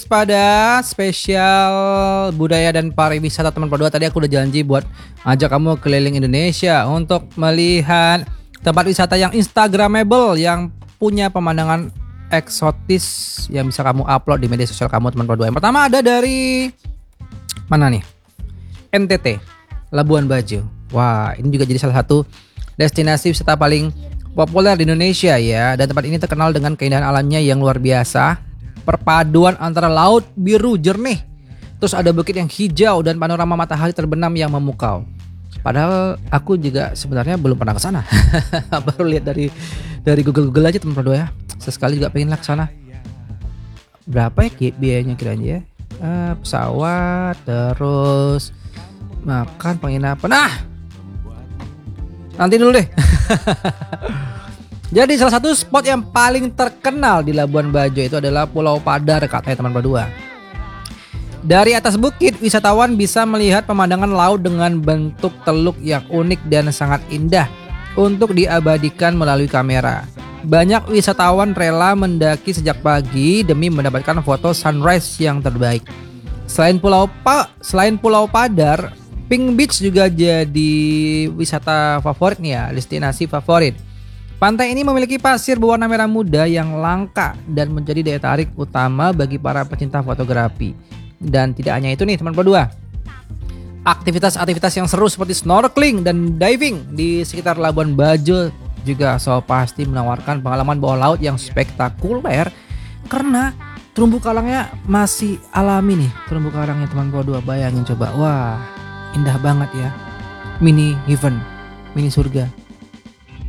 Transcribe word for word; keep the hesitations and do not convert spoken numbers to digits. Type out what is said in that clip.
pada spesial budaya dan pariwisata teman berdua. Tadi aku udah janji buat ngajak kamu keliling Indonesia untuk melihat tempat wisata yang instagramable, yang punya pemandangan eksotis yang bisa kamu upload di media sosial kamu teman berdua. Yang pertama ada dari mana nih? N T T, Labuan Bajo. Wah, ini juga jadi salah satu destinasi wisata paling populer di Indonesia ya. Dan tempat ini terkenal dengan keindahan alamnya yang luar biasa. Perpaduan antara laut biru jernih, terus ada bukit yang hijau dan panorama matahari terbenam yang memukau. Padahal aku juga sebenarnya belum pernah ke sana. Baru lihat dari dari Google Google aja teman berdua ya. Sesekali juga pengen lah ke sana. Berapa ya biayanya kiranya ya? Uh, pesawat, terus makan, penginapan. Nah, nanti dulu deh. Jadi salah satu spot yang paling terkenal di Labuan Bajo itu adalah Pulau Padar katanya teman berdua. Dari atas bukit, wisatawan bisa melihat pemandangan laut dengan bentuk teluk yang unik dan sangat indah untuk diabadikan melalui kamera. Banyak wisatawan rela mendaki sejak pagi demi mendapatkan foto sunrise yang terbaik. Selain Pulau Pa, selain Pulau Padar, Pink Beach juga jadi wisata favorit nih ya, destinasi favorit. Pantai ini memiliki pasir berwarna merah muda yang langka dan menjadi daya tarik utama bagi para pecinta fotografi. Dan tidak hanya itu nih teman berdua, aktivitas-aktivitas yang seru seperti snorkeling dan diving di sekitar Labuan Bajo juga so pasti menawarkan pengalaman bawah laut yang spektakuler karena terumbu karangnya masih alami nih. Terumbu karangnya teman berdua, bayangin coba, wah indah banget ya, mini heaven, mini surga.